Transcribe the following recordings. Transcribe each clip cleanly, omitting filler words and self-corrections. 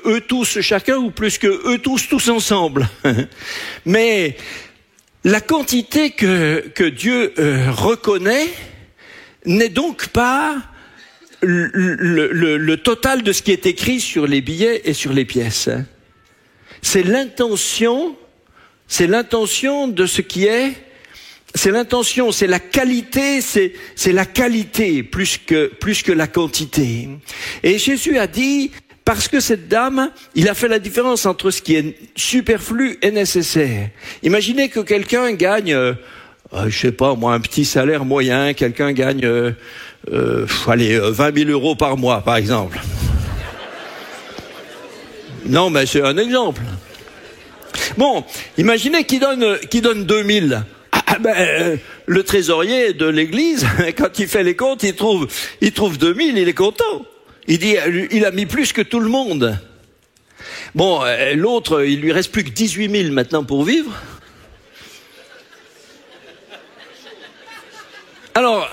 eux tous chacun ou plus que eux tous ensemble. Mais la quantité que Dieu reconnaît n'est donc pas le total de ce qui est écrit sur les billets et sur les pièces. C'est l'intention de ce qui est. C'est l'intention, c'est la qualité, c'est la qualité plus que la quantité. Et Jésus a dit, parce que cette dame, il a fait la différence entre ce qui est superflu et nécessaire. Imaginez que quelqu'un gagne, je sais pas moi, un petit salaire moyen, quelqu'un gagne, 20 000 euros par mois, par exemple. Non, mais c'est un exemple. Bon, imaginez qu'il donne 2 000. Le trésorier de l'église, quand il fait les comptes, il trouve 2 000, il est content. Il dit, il a mis plus que tout le monde. Bon, l'autre, il lui reste plus que 18 000 maintenant pour vivre. Alors,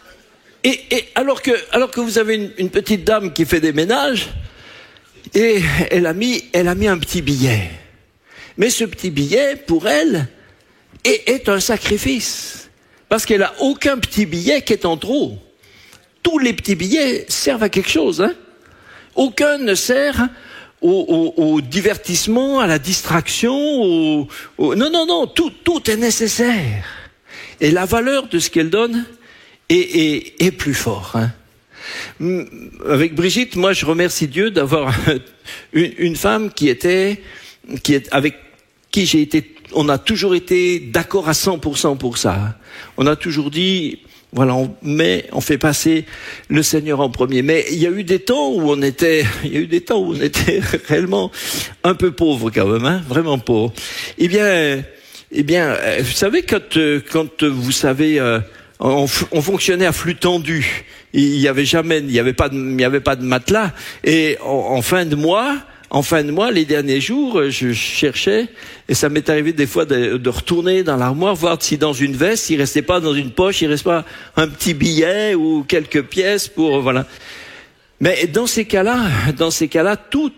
alors que vous avez une petite dame qui fait des ménages, et elle a mis un petit billet. Mais ce petit billet, pour elle, est un sacrifice. Parce qu'elle a aucun petit billet qui est en trop. Tous les petits billets servent à quelque chose, hein. Aucun ne sert au divertissement, à la distraction, non, tout est nécessaire. Et la valeur de ce qu'elle donne est plus fort, hein. Avec Brigitte, moi je remercie Dieu d'avoir une femme avec qui on a toujours été d'accord à 100% pour ça. On a toujours dit, voilà, on fait passer le Seigneur en premier. Mais il y a eu des temps où on était réellement un peu pauvres quand même, hein, vraiment pauvres. Eh bien, vous savez, quand vous savez, on fonctionnait à flux tendu. Il y avait pas de matelas. Et en fin de mois, les derniers jours, je cherchais, et ça m'est arrivé des fois de retourner dans l'armoire, voir si dans une veste, il restait pas dans une poche, il reste pas un petit billet ou quelques pièces pour, voilà. Mais dans ces cas-là, tout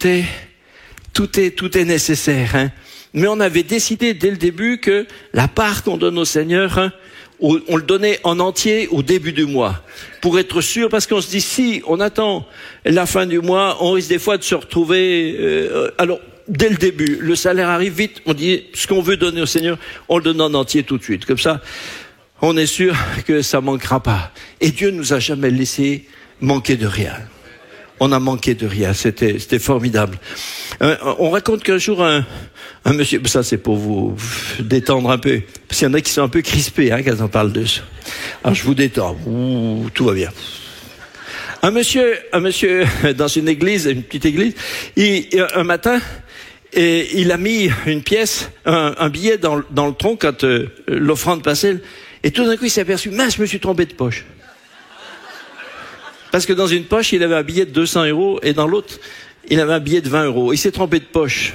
est nécessaire, hein. Mais on avait décidé dès le début que la part qu'on donne au Seigneur, hein, on le donnait en entier au début du mois, pour être sûr, parce qu'on se dit, si on attend la fin du mois, on risque des fois de se retrouver, alors, dès le début, le salaire arrive vite, on dit, ce qu'on veut donner au Seigneur, on le donne en entier tout de suite, comme ça, on est sûr que ça manquera pas. Et Dieu nous a jamais laissé manquer de rien. On a manqué de rien, c'était formidable. On raconte qu'un jour, un monsieur, ça c'est pour vous détendre un peu, parce qu'il y en a qui sont un peu crispés, hein, quand on parle de ça. Alors je vous détends, tout va bien. Un monsieur dans une église, une petite église, un matin, il a mis une pièce, un billet dans le tronc quand l'offrande passait, et tout d'un coup il s'est aperçu, mince, je me suis trompé de poche. Parce que dans une poche, il avait un billet de 200 euros et dans l'autre, il avait un billet de 20 euros. Il s'est trompé de poche.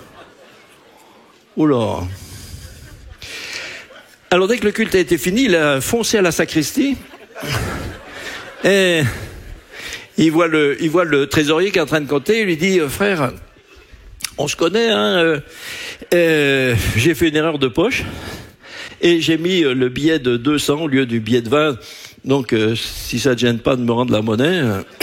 Oula. Alors dès que le culte a été fini, il a foncé à la sacristie et il voit le trésorier qui est en train de compter. Il lui dit, frère, on se connaît, hein, j'ai fait une erreur de poche et j'ai mis le billet de 200 au lieu du billet de 20. Donc, si ça ne gêne pas de me rendre la monnaie.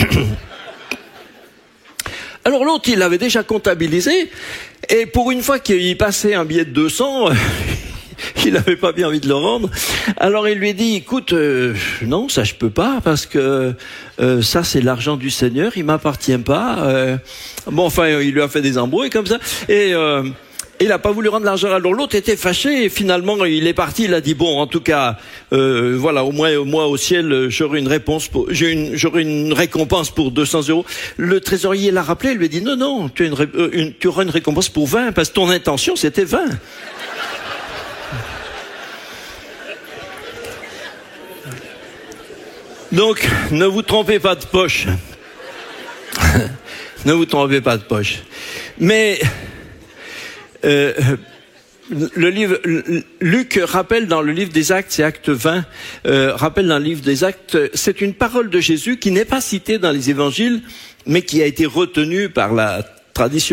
Alors l'autre, il l'avait déjà comptabilisé, et pour une fois qu'il passait un billet de 200, il n'avait pas bien envie de le rendre. Alors il lui dit, écoute, non, ça je peux pas, parce que ça c'est l'argent du Seigneur, il m'appartient pas. Bon, enfin, il lui a fait des embrouilles comme ça, et il n'a pas voulu rendre l'argent. Alors l'autre était fâché et finalement il est parti. Il a dit, bon, en tout cas, voilà, au moins moi au ciel j'aurai une récompense pour 200 euros. Le trésorier l'a rappelé, il lui a dit, non, tu auras une récompense pour 20 parce que ton intention c'était 20. Donc ne vous trompez pas de poche. Ne vous trompez pas de poche. Mais le livre, Luc rappelle dans le livre des Actes, c'est Acte 20, rappelle dans le livre des Actes, c'est une parole de Jésus qui n'est pas citée dans les évangiles, mais qui a été retenue par la tradition